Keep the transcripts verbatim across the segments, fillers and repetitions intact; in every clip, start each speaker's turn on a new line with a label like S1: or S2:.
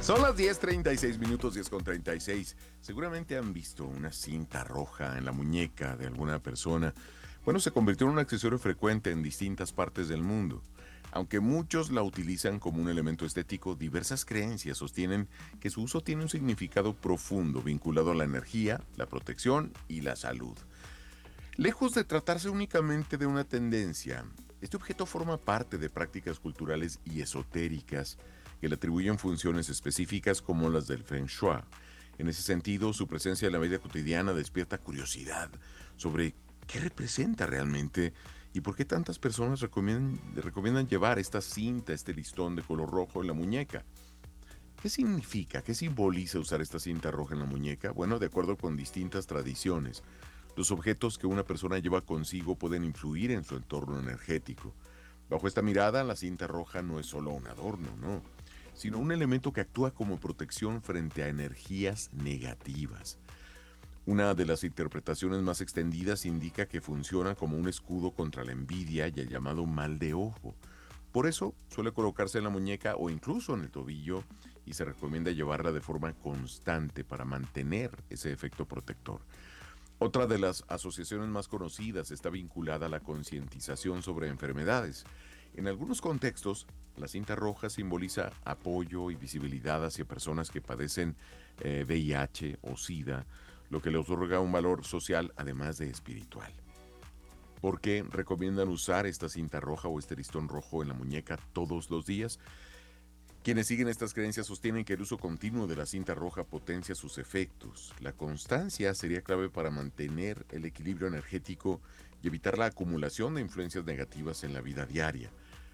S1: Son las diez treinta y seis minutos, diez con treinta y seis. Seguramente han visto una cinta roja en la muñeca de alguna persona. Bueno, se convirtió en un accesorio frecuente en distintas partes del mundo. Aunque muchos la utilizan como un elemento estético, diversas creencias sostienen que su uso tiene un significado profundo vinculado a la energía, la protección y la salud. Lejos de tratarse únicamente de una tendencia, este objeto forma parte de prácticas culturales y esotéricas que le atribuyen funciones específicas como las del Feng Shui. En ese sentido, su presencia en la vida cotidiana despierta curiosidad sobre qué representa realmente y por qué tantas personas recomiendan, recomiendan llevar esta cinta, este listón de color rojo en la muñeca. ¿Qué significa, qué simboliza usar esta cinta roja en la muñeca? Bueno, de acuerdo con distintas tradiciones, los objetos que una persona lleva consigo pueden influir en su entorno energético. Bajo esta mirada, la cinta roja no es solo un adorno, no, sino un elemento que actúa como protección frente a energías negativas. Una de las interpretaciones más extendidas indica que funciona como un escudo contra la envidia y el llamado mal de ojo. Por eso suele colocarse en la muñeca o incluso en el tobillo y se recomienda llevarla de forma constante para mantener ese efecto protector. Otra de las asociaciones más conocidas está vinculada a la concientización sobre enfermedades. En algunos contextos, la cinta roja simboliza apoyo y visibilidad hacia personas que padecen eh, V I H o SIDA, lo que le otorga un valor social además de espiritual. ¿Por qué recomiendan usar esta cinta roja o este listón rojo en la muñeca todos los días? Quienes siguen estas creencias sostienen que el uso continuo de la cinta roja potencia sus efectos. La constancia sería clave para mantener el equilibrio energético y evitar la acumulación de influencias negativas en la vida diaria.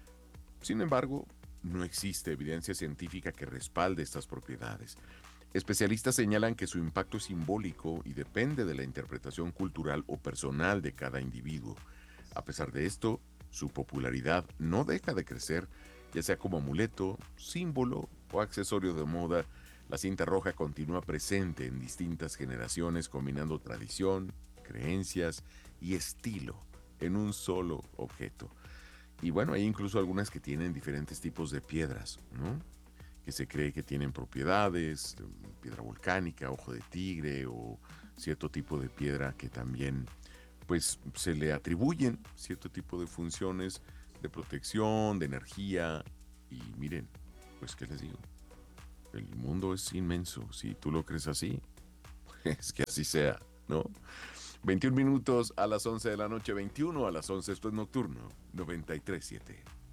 S1: Sin embargo, no existe evidencia científica que respalde estas propiedades. Especialistas señalan que su impacto es simbólico y depende de la interpretación cultural o personal de cada individuo. A pesar de esto, su popularidad no deja de crecer, ya sea como amuleto, símbolo o accesorio de moda. La cinta roja continúa presente en distintas generaciones, combinando tradición, creencias y estilo en un solo objeto. Y bueno, hay incluso algunas que tienen diferentes tipos de piedras, ¿no? Que se cree que tienen propiedades, piedra volcánica, ojo de tigre o cierto tipo de piedra que también pues se le atribuyen cierto tipo de funciones de protección, de energía. Y miren, pues qué les digo, el mundo es inmenso. Si tú lo crees así, es que así sea, ¿no? veintiún minutos a las once de la noche, veintiuno a las once, esto es Nocturno noventa y tres punto siete.